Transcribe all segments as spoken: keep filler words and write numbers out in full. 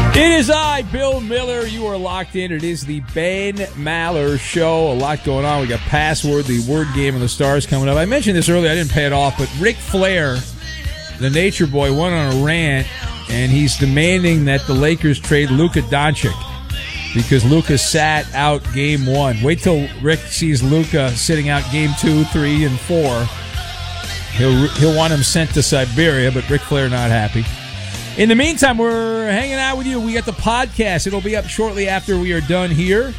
It is I, Bill Miller. You are locked in. It is the Ben Maller Show. A lot going on. We got Password, the word game of the stars coming up. I mentioned this earlier. I didn't pay it off, but Ric Flair, the Nature Boy, went on a rant, and he's demanding that the Lakers trade Luka Doncic because Luka sat out game one. Wait till Rick sees Luka sitting out game two, three, and four. He'll, he'll want him sent to Siberia, but Ric Flair not happy. In the meantime, we're hanging out with you. We got the podcast. It'll be up shortly after we are done here.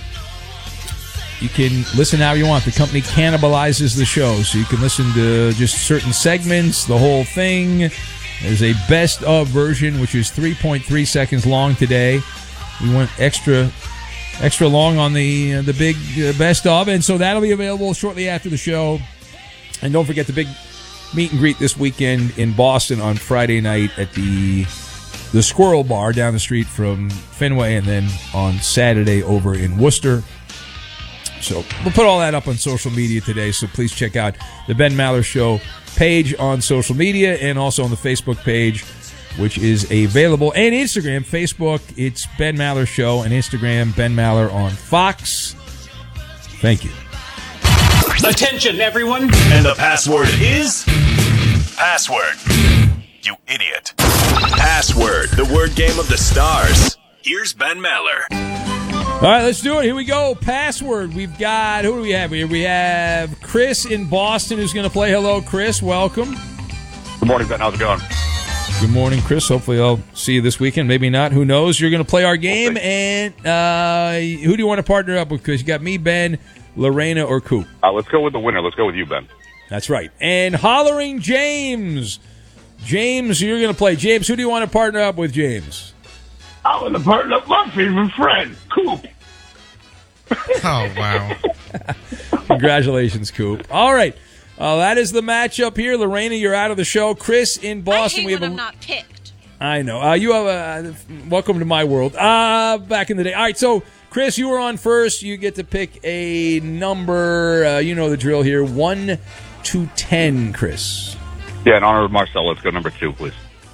You can listen how you want. The company cannibalizes the show, so you can listen to just certain segments, the whole thing. There's a best of version, which is three point three seconds long today. We went extra extra long on the uh, the big uh, best of, and so that'll be available shortly after the show. And don't forget the big meet and greet this weekend in Boston on Friday night at the the Squirrel Bar down the street from Fenway, and then on Saturday over in Worcester. So we'll put all that up on social media today, so please check out the Ben Maller Show page on social media and also on the Facebook page, which is available, and Instagram. Facebook, it's Ben Maller Show, and Instagram, Ben Maller on Fox. Thank you. Attention, everyone. And the password is... Password. You idiot. Password, the word game of the stars. Here's Ben Maller. All right, let's do it. Here we go. Password. We've got, who do we have here? We have Chris in Boston who's going to play. Hello, Chris. Welcome. Good morning, Ben. How's it going? Good morning, Chris. Hopefully I'll see you this weekend. Maybe not. Who knows? You're going to play our game. And uh, who do you want to partner up with, Chris? You got me, Ben, Lorena, or Coop? Uh, let's go with the winner. Let's go with you, Ben. That's right. And Hollering James. James, you're going to play. James, who do you want to partner up with, James? I want to partner up my favorite friend, Coop. Oh, wow. Congratulations, Coop. All right. Uh, that is the matchup here. Lorena, you're out of the show. Chris in Boston. I hate we have when a, I'm not picked. I know. Uh, you have a... Uh, welcome to my world. Uh, back in the day. All right, so, Chris, you were on first. You get to pick a number. Uh, you know the drill here. one to ten, Chris. Yeah, in honor of Marcel, let's go number two, please.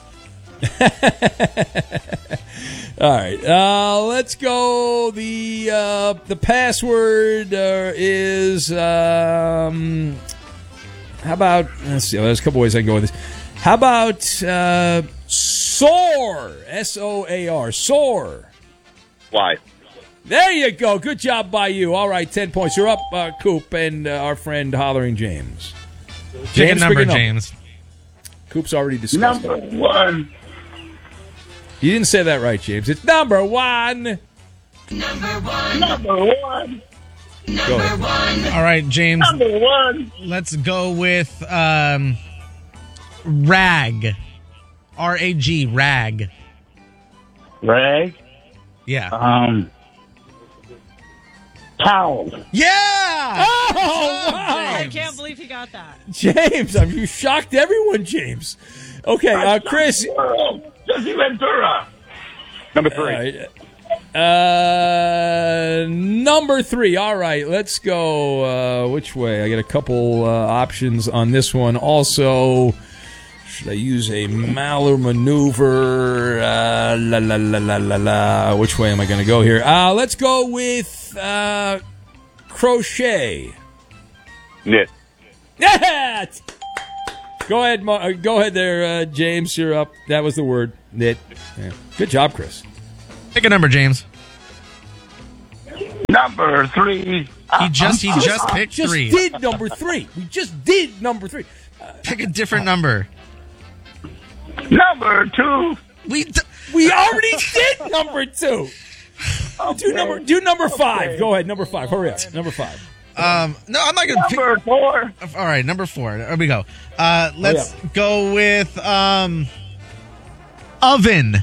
All right, uh, let's go. The uh, the password uh, is um, how about? Let's see. There's a couple ways I can go with this. How about uh, soar? S O A R. Soar. Why? There you go. Good job by you. All right, ten points. You're up, uh, Coop, and uh, our friend Hollering James. Pick a number, pick a James. Coop's already discussed. Number one. You didn't say that right, James. It's number one. Number one. Number one. Go ahead. All right, James. Number one. Let's go with um, rag. R A G, rag. Rag. Yeah. Um. Towel. Yeah! Oh, wow. I can't believe he got that. James, I mean, you shocked everyone, James. Okay, uh, Chris. Jesse Ventura. Number three. All right. Uh, number three. All right, let's go. Uh, which way? I got a couple uh, options on this one. Also, should I use a Maller maneuver? Uh, la la la la la la. Which way am I going to go here? Uh, let's go with uh, crochet. Knit. Yeah. Go ahead, Mar- go ahead there, uh, James. You're up. That was the word. Knit. Yeah. Good job, Chris. Pick a number, James. Number three. He just he just picked Just three. did number three. We just did number three. Pick a different number. Number two. We d- We already did number two. Do number do number five. Go ahead, number five. Hurry up. Number five. um no, I'm not gonna pick. Number four. All right, number four. There we go. Uh, let's Oh, yeah. go with um oven.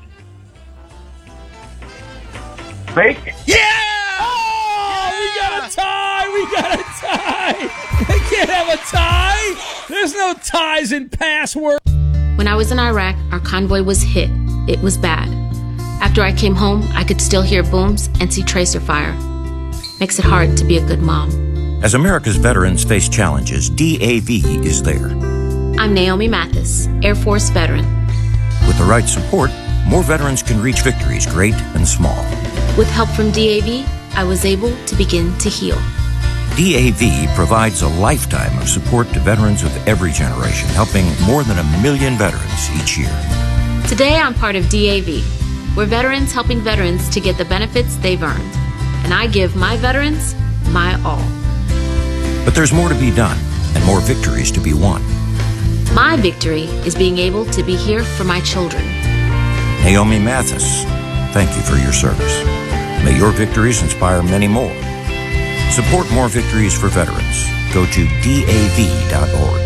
Bake. Yeah! Oh, we got a tie. We got a tie. They can't have a tie. There's no ties in password. When I was in Iraq, our convoy was hit. It was bad. After I came home, I could still hear booms and see tracer fire. Makes it hard to be a good mom. As America's veterans face challenges, D A V is there. I'm Naomi Mathis, Air Force veteran. With the right support, more veterans can reach victories great and small. With help from D A V, I was able to begin to heal. D A V provides a lifetime of support to veterans of every generation, helping more than a million veterans each year. Today, I'm part of D A V. We're veterans helping veterans to get the benefits they've earned. And I give my veterans my all. But there's more to be done and more victories to be won. My victory is being able to be here for my children. Naomi Mathis, thank you for your service. May your victories inspire many more. Support more victories for veterans. Go to D A V dot org.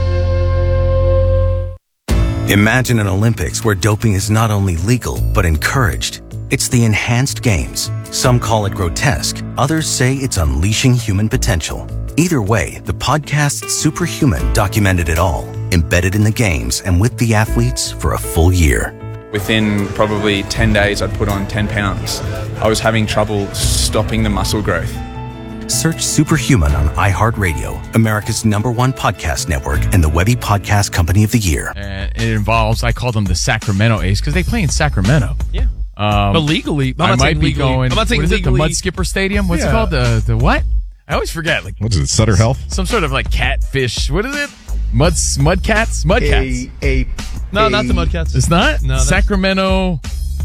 Imagine an Olympics where doping is not only legal, but encouraged. It's the Enhanced Games. Some call it grotesque. Others say it's unleashing human potential. Either way, the podcast Superhuman documented it all, embedded in the games and with the athletes for a full year. Within probably ten days, I'd put on ten pounds. I was having trouble stopping the muscle growth. Search Superhuman on iHeartRadio, America's number one podcast network and the Webby Podcast Company of the Year. And it involves, I call them the Sacramento Ace because they play in Sacramento. Yeah. Um, but legally, I'm I not might saying be legally, going. I'm not saying what is legally, it? The Mud Skipper Stadium? What's Yeah. it called? The the what? I always forget. Like what is it? Sutter Health? Some sort of like catfish. What is it? Mud mud cats? Mud cats? A, a, no, a, not the Mudcats. It's not. No, that's- Sacramento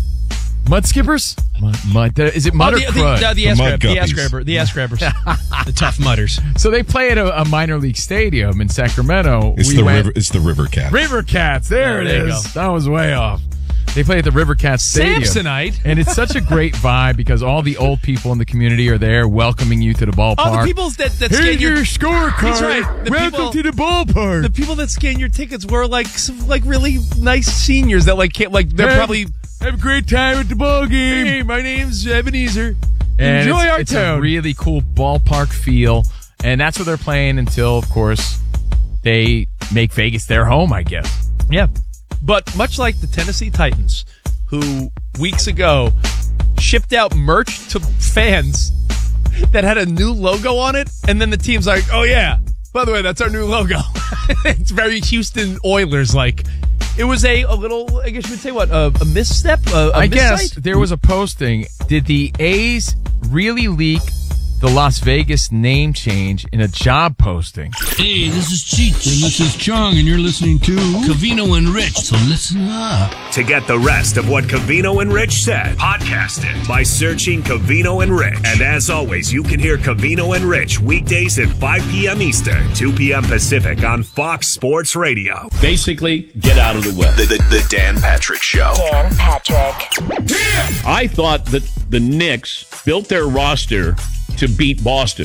Mud Skippers. Mud. mud is it mud oh, or the, crud? The, the, the, ass grab, the ass grabber. The ass grabbers. The tough mudders. So they play at a, a minor league stadium in Sacramento. It's we the went, river. It's the River Cats. River Cats. There, There it you is. go. That was way off. They play at the River Cats Stadium. Samsonite. And it's such a great vibe because all the old people in the community are there welcoming you to the ballpark. All the people that, that scan Here's your, your scorecard. That's right. The Welcome people, to the ballpark. The people that scan your tickets were like some, like really nice seniors that like can't like they're Have- probably have a great time at the ball game. Hey, my name's Ebenezer. And Enjoy it's, our it's town. a really cool ballpark feel, and that's what they're playing until, of course, they make Vegas their home, I guess. Yeah. But much like the Tennessee Titans, who weeks ago shipped out merch to fans that had a new logo on it, and then the team's like, oh yeah, by the way, that's our new logo. It's very Houston Oilers like. It was a, a little, I guess you would say, what, a, a misstep? A, a I guess missight? there was a posting. Did the A's really leak the Las Vegas name change in a job posting? Hey, this is Cheech, and this is Chong, and you're listening to Covino and Rich, so listen up. To get the rest of what Covino and Rich said, podcast it by searching Covino and Rich. And as always, you can hear Covino and Rich weekdays at five p.m. Eastern, two p.m. Pacific on Fox Sports Radio. Basically, get out of the way. The, the, the Dan Patrick Show. Dan Patrick. I thought that the Knicks built their roster to beat Boston.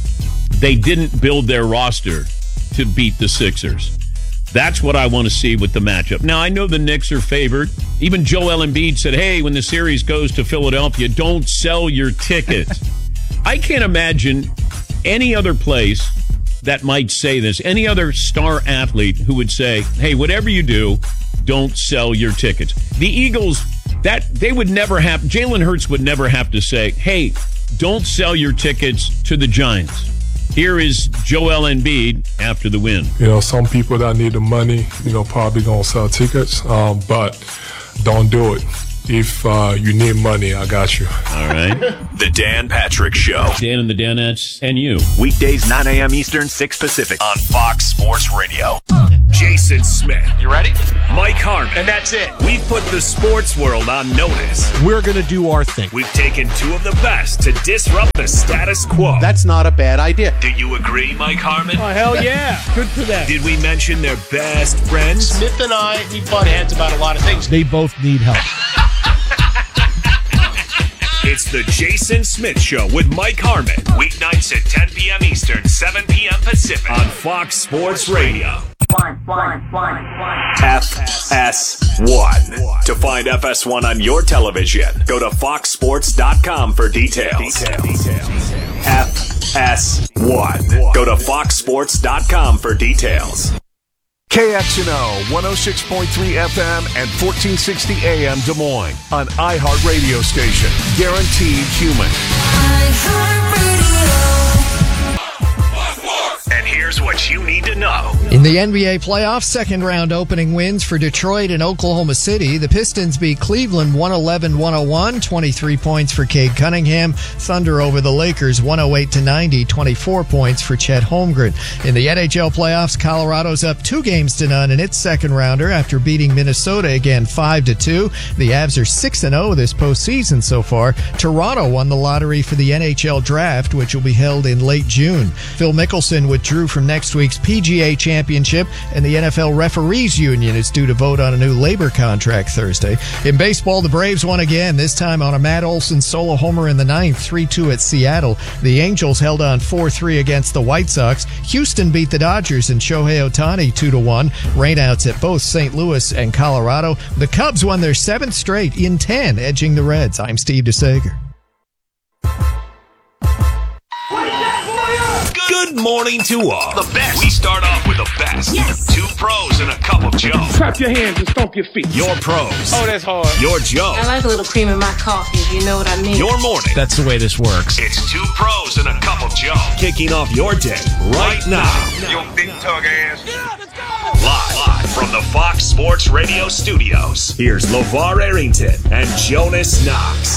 They didn't build their roster to beat the Sixers. That's what I want to see with the matchup. Now, I know the Knicks are favored. Even Joel Embiid said, hey, when the series goes to Philadelphia, don't sell your tickets. I can't imagine any other place that might say this, any other star athlete who would say, hey, whatever you do, don't sell your tickets. The Eagles, that they would never have, Jalen Hurts would never have to say, hey, don't sell your tickets to the Giants. Here is Joel Embiid after the win. You know, some people that need the money, you know, probably going to sell tickets, um, but don't do it. If uh, you need money, I got you. All right. The Dan Patrick Show. Dan and the Danettes and you. Weekdays, nine a.m. Eastern, six Pacific on Fox Sports Radio. Jason Smith. You ready? Mike Harmon. And that's it. We've put the sports world on notice. We're going to do our thing. We've taken two of the best to disrupt the status quo. That's not a bad idea. Do you agree, Mike Harmon? Oh, hell yeah. Good for them. Did we mention their best friends? Smith and I, we butt heads about a lot of things. They both need help. It's the Jason Smith Show with Mike Harmon. Weeknights at ten p.m. Eastern, seven p.m. Pacific on Fox Sports Radio. F S one. To find F S one on your television, go to fox sports dot com for details. F S one. Go to fox sports dot com for details. K X N O one oh six point three F M and fourteen sixty A M Des Moines, an iHeart radio station. Guaranteed human. And here's Here's what you need to know. In the N B A playoffs, second round opening wins for Detroit and Oklahoma City. The Pistons beat Cleveland one eleven one oh one, twenty-three points for Cade Cunningham. Thunder over the Lakers one oh eight to ninety, twenty-four points for Chet Holmgren. In the N H L playoffs, Colorado's up two games to none in its second rounder after beating Minnesota again five to two. The Avs are six and oh this postseason so far. Toronto won the lottery for the N H L draft, which will be held in late June. Phil Mickelson withdrew from next week's P G A Championship, and the N F L Referees Union is due to vote on a new labor contract Thursday. In baseball, the Braves won again, this time on a Matt Olson solo homer in the ninth, three two at Seattle. The Angels held on four three against the White Sox. Houston beat the Dodgers and Shohei Ohtani two to one. Rainouts at both Saint Louis and Colorado. The Cubs won their seventh straight in ten, edging the Reds. I'm Steve DeSager. Good morning to all. The best. We start off with the best. Yes. Two pros and a cup of Joe. Clap your hands and stomp your feet. Your pros. Oh, that's hard. Your Joe. I like a little cream in my coffee, if you know what I mean. Your morning. That's the way this works. It's two pros and a cup of Joe. Kicking off your day right now. Your big tug ass. Yeah, let's go. Live, live from the Fox Sports Radio studios. Here's LeVar Arrington and Jonas Knox.